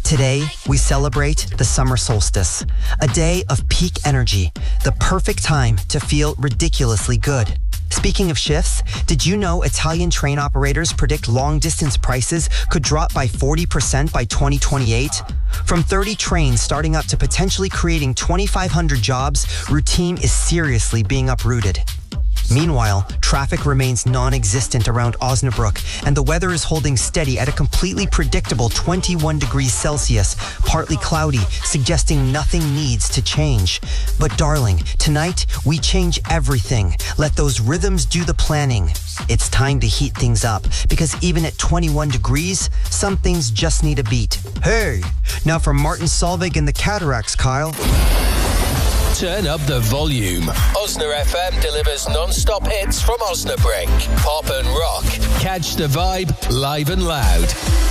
Today, we celebrate the summer solstice, a day of peak energy, the perfect time to feel ridiculously good. Speaking of shifts, did you know Italian train operators predict long-distance prices could drop by 40% by 2028? From 30 trains starting up to potentially creating 2,500 jobs, routine is seriously being uprooted. Meanwhile, traffic remains non-existent around Osnabrück, and the weather is holding steady at a completely predictable 21 degrees Celsius, partly cloudy, suggesting nothing needs to change. But darling, tonight, we change everything. Let those rhythms do the planning. It's time to heat things up, because even at 21 degrees, some things just need a beat. Hey! Now for Martin Solveig and the Cataracts, Kyle. Turn up the volume. Osna FM delivers non-stop hits from Osnabrück. Pop and rock. Catch the vibe live and loud.